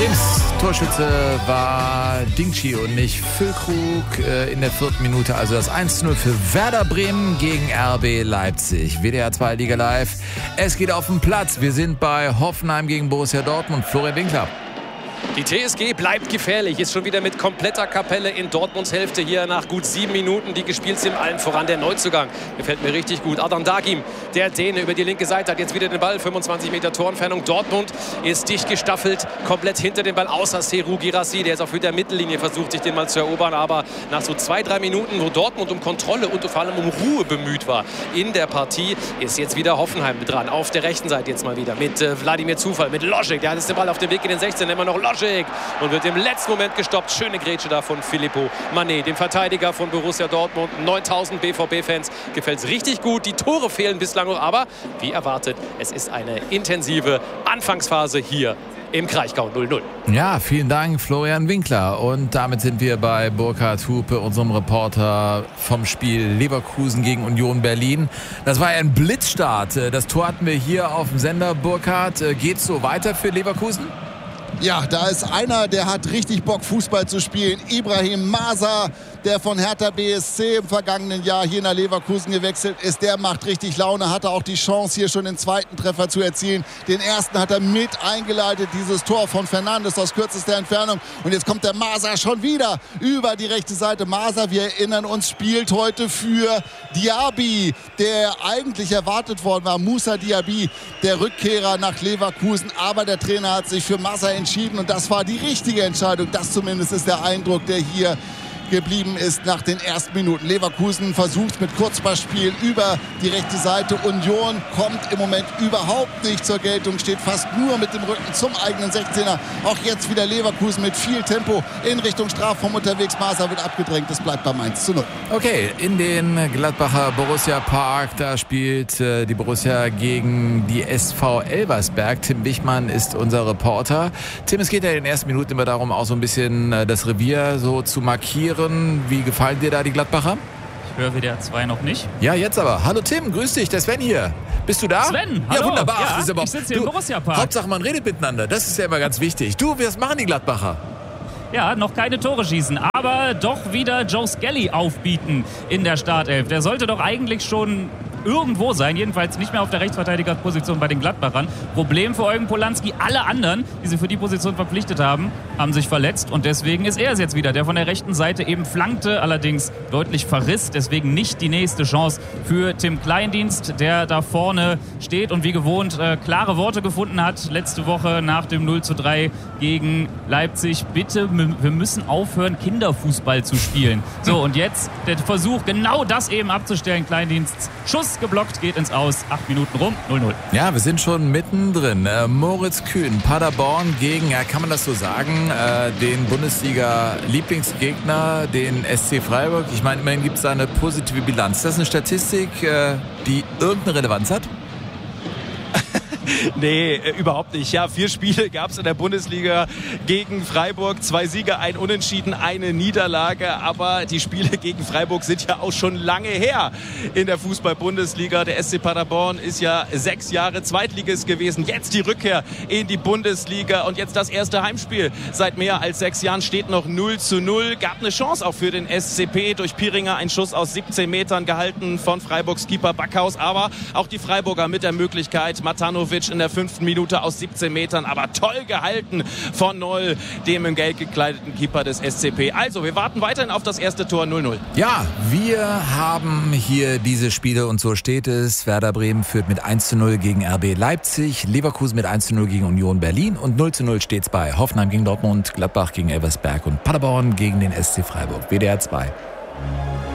Brems Torschütze war Dingchi und nicht Füllkrug in der 4. Minute. Also das 1:0 für Werder Bremen gegen RB Leipzig. WDR 2 Liga Live. Es geht auf den Platz. Wir sind bei Hoffenheim gegen Borussia Dortmund. Florian Winkler. Die TSG bleibt gefährlich, ist schon wieder mit kompletter Kapelle in Dortmunds Hälfte hier nach gut 7 Minuten, die gespielt sind. Allen voran der Neuzugang, gefällt mir richtig gut. Adnan Dagim, der Däne über die linke Seite, hat jetzt wieder den Ball, 25 Meter Torentfernung. Dortmund ist dicht gestaffelt, komplett hinter dem Ball, außer Seru Girassi, der jetzt auf der Mittellinie versucht, sich den mal zu erobern. Aber nach so 2-3 Minuten, wo Dortmund um Kontrolle und vor allem um Ruhe bemüht war in der Partie, ist jetzt wieder Hoffenheim mit dran. Auf der rechten Seite jetzt mal wieder mit Wladimir Zufall, mit Logic, der hat jetzt den Ball auf dem Weg in den 16, immer noch Logic. Und wird im letzten Moment gestoppt. Schöne Grätsche da von Filippo Mané, dem Verteidiger von Borussia Dortmund. 9000 BVB-Fans gefällt es richtig gut. Die Tore fehlen bislang noch, aber wie erwartet, es ist eine intensive Anfangsphase hier im Kraichgau 0-0. Ja, vielen Dank, Florian Winkler. Und damit sind wir bei Burkhard Hupe, unserem Reporter vom Spiel Leverkusen gegen Union Berlin. Das war ein Blitzstart. Das Tor hatten wir hier auf dem Sender. Burkhard, geht's so weiter für Leverkusen? Ja, da ist einer, der hat richtig Bock, Fußball zu spielen. Ibrahim Masa, der von Hertha BSC im vergangenen Jahr hier nach Leverkusen gewechselt ist. Der macht richtig Laune, hatte auch die Chance, hier schon den zweiten Treffer zu erzielen. Den ersten hat er mit eingeleitet, dieses Tor von Fernandes aus kürzester Entfernung. Und jetzt kommt der Masa schon wieder über die rechte Seite. Masa, wir erinnern uns, spielt heute für Diaby, der eigentlich erwartet worden war. Moussa Diaby, der Rückkehrer nach Leverkusen. Aber der Trainer hat sich für Masa entschieden und das war die richtige Entscheidung. Das zumindest ist der Eindruck, der hier geblieben ist nach den ersten Minuten. Leverkusen versucht mit Kurzpassspiel über die rechte Seite. Union kommt im Moment überhaupt nicht zur Geltung, steht fast nur mit dem Rücken zum eigenen 16er. Auch jetzt wieder Leverkusen mit viel Tempo in Richtung Strafraum unterwegs. Masa wird abgedrängt, es bleibt beim 1:0. Okay, in den Gladbacher Borussia Park, da spielt die Borussia gegen die SV Elversberg. Tim Wichmann ist unser Reporter. Tim, es geht ja in den ersten Minuten immer darum, auch so ein bisschen das Revier so zu markieren. Wie gefallen dir da die Gladbacher? Ich höre WDR 2 noch nicht. Ja, jetzt aber. Hallo Tim, grüß dich, der Sven hier. Bist du da? Sven, hallo. Ja, wunderbar. Ja, Ach, das ist aber, ich sitze hier im Borussia Park. Hauptsache, man redet miteinander. Das ist ja immer ganz wichtig. Du, was machen die Gladbacher? Ja, noch keine Tore schießen, aber doch wieder Joe Skelly aufbieten in der Startelf. Der sollte doch eigentlich schon irgendwo sein, jedenfalls nicht mehr auf der Rechtsverteidigerposition bei den Gladbachern. Problem für Eugen Polanski, alle anderen, die sie für die Position verpflichtet haben, haben sich verletzt und deswegen ist er es jetzt wieder, der von der rechten Seite eben flankte, allerdings deutlich verriss, deswegen nicht die nächste Chance für Tim Kleindienst, der da vorne steht und wie gewohnt klare Worte gefunden hat, letzte Woche nach dem 0:3 gegen Leipzig. Bitte, wir müssen aufhören, Kinderfußball zu spielen. So, und jetzt der Versuch, genau das eben abzustellen, Kleindiensts Schuss geblockt, geht ins Aus. 8 Minuten rum, 0:0. Ja, wir sind schon mittendrin. Moritz Kühn, Paderborn gegen, kann man das so sagen, den Bundesliga-Lieblingsgegner, den SC Freiburg. Ich meine, immerhin gibt es da eine positive Bilanz. Ist das eine Statistik, die irgendeine Relevanz hat? Nee, überhaupt nicht. Ja, 4 Spiele gab es in der Bundesliga gegen Freiburg. 2 Siege, 1 Unentschieden, 1 Niederlage. Aber die Spiele gegen Freiburg sind ja auch schon lange her in der Fußball-Bundesliga. Der SC Paderborn ist ja 6 Jahre Zweitligist gewesen. Jetzt die Rückkehr in die Bundesliga und jetzt das erste Heimspiel. Seit mehr als 6 Jahren steht noch 0:0. Gab eine Chance auch für den SCP. Durch Piringer ein Schuss aus 17 Metern gehalten von Freiburgs Keeper Backhaus. Aber auch die Freiburger mit der Möglichkeit, Matanovic in der 5. Minute aus 17 Metern, aber toll gehalten von Noll, dem in Gelb gekleideten Keeper des SCP. Also, wir warten weiterhin auf das erste Tor 0:0. Ja, wir haben hier diese Spiele und so steht es. Werder Bremen führt mit 1:0 gegen RB Leipzig, Leverkusen mit 1:0 gegen Union Berlin und 0:0 steht es bei Hoffenheim gegen Dortmund, Gladbach gegen Elversberg und Paderborn gegen den SC Freiburg. WDR 2.